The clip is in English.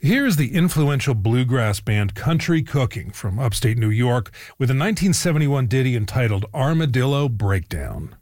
Here is the influential bluegrass band Country Cooking from upstate New York with a 1971 ditty entitled Armadillo Breakdown.